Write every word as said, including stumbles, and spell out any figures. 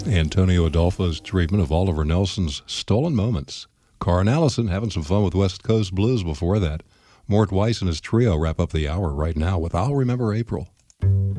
Antonio Adolfo's treatment of Oliver Nelson's Stolen Moments. Carn Allison having some fun with West Coast Blues before that. Mort Weiss and his trio wrap up the hour right now with I'll Remember April.